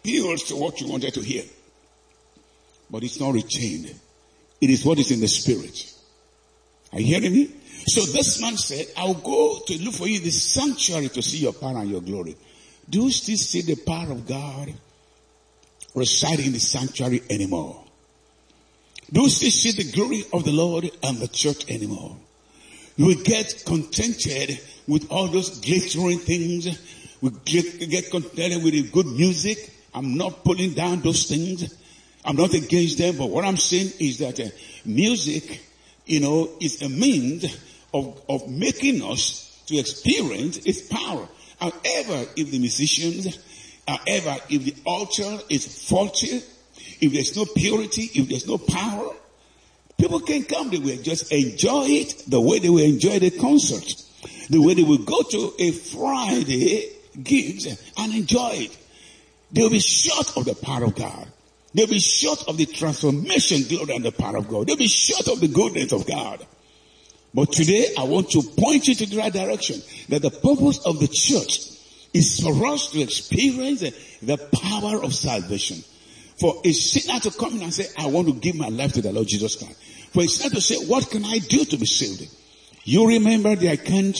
appeals to what you wanted to hear. But it's not retained. It is what is in the spirit. Are you hearing me? So this man said, I'll go to look for you in the sanctuary to see your power and your glory. Do you still see the power of God residing in the sanctuary anymore? Do you still see the glory of the Lord and the church anymore? You will get contented with all those glittering things. We get contented with the good music. I'm not pulling down those things. I'm not against them. But what I'm saying is that music, is a means of making us to experience its power. However, if the musicians, if the altar is faulty, if there's no purity, if there's no power, people can come. They will just enjoy it the way they will enjoy the concert. The way they will go to a Friday gigs and enjoy it. They will be short of the power of God. They'll be short of the transformation, glory, and the power of God. They'll be short of the goodness of God. But today, I want to point you to the right direction. That the purpose of the church is for us to experience the power of salvation. For a sinner to come in and say, I want to give my life to the Lord Jesus Christ. For a sinner to say, what can I do to be saved? You remember the account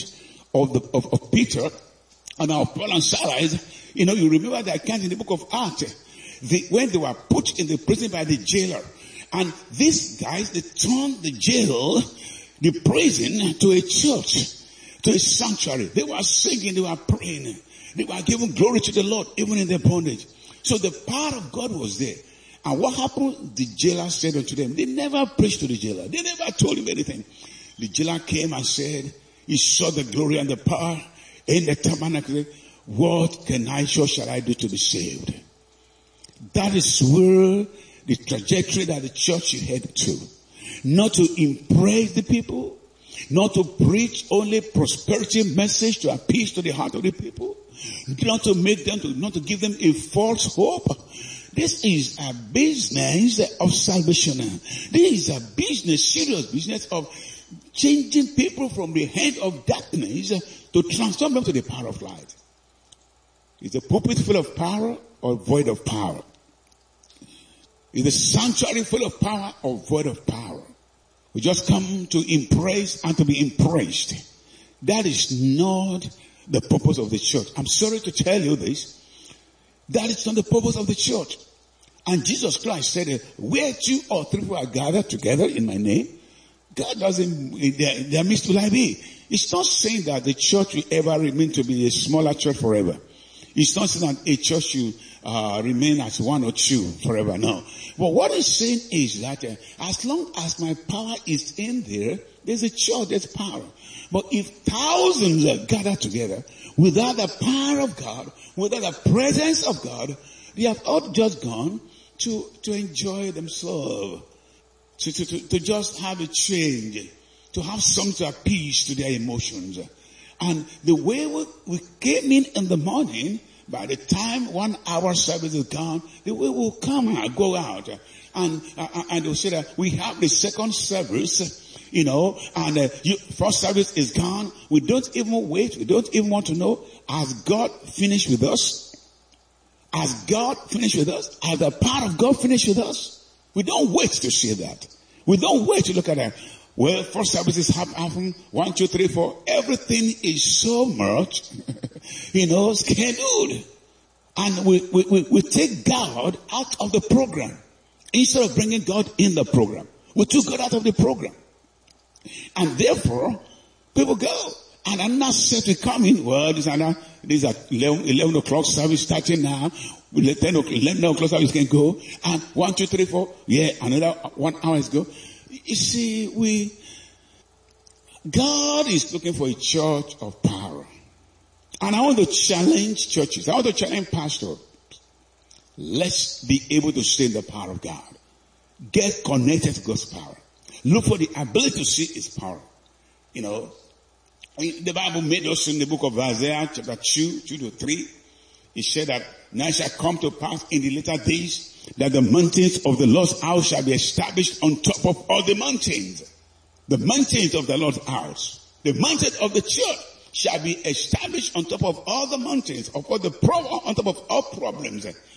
of Peter and of Paul and Silas. You remember the account in the book of Acts. When they were put in the prison by the jailer. And these guys, they turned the jail, the prison, to a church, to a sanctuary. They were singing, they were praying. They were giving glory to the Lord, even in their bondage. So the power of God was there. And what happened? The jailer said unto them, they never preached to the jailer. They never told him anything. The jailer came and said, he saw the glory and the power in the tabernacle. What shall I do to be saved? That is where the trajectory that the church should head to. Not to impress the people, not to preach only prosperity message to appeal to the heart of the people, not to not to give them a false hope. This is a business of salvation. This is a business, serious business of changing people from the hand of darkness to transform them to the power of light. Is the pulpit full of power or void of power? Is the sanctuary full of power or void of power? We just come to impress and to be impressed. That is not the purpose of the church. I'm sorry to tell you this. That is not the purpose of the church. And Jesus Christ said, where 2 or 3 people are gathered together in my name, God doesn't, their midst will I be. It's not saying that the church will ever remain to be a smaller church forever. It's not saying that a church should remain as 1 or 2 forever. No. But what it's saying is that as long as my power is in there, there's a church, there's power. But if thousands are gathered together without the power of God, without the presence of God, they have all just gone to enjoy themselves, to just have a change, to have something to appease to their emotions. And the way we came in the morning, by the time 1 hour service is gone, the way we'll come out, go out. And they'll say that we have the second service, and first service is gone. We don't even wait. We don't even want to know, has God finished with us? Has God finished with us? Has the power of God finished with us? We don't wait to see that. We don't wait to look at that. Well, first services happen 1, 2, 3, 4. Everything is so much, scheduled. And we take God out of the program. Instead of bringing God in the program, we took God out of the program. And therefore, people go. And I'm not set to come in. Well, this is at 11 o'clock service starting now. 11 o'clock service can go. And 1, 2, 3, 4. Yeah, another 1 hour is go. You see, God is looking for a church of power. And I want to challenge churches. I want to challenge pastors. Let's be able to stay in the power of God. Get connected to God's power. Look for the ability to see His power. The Bible made us in the book of Isaiah chapter 2 to 3. It said that now it shall come to pass in the later days that the mountains of the Lord's house shall be established on top of all the mountains. The mountains of the Lord's house. The mountain of the church shall be established on top of all the mountains, on top of all problems.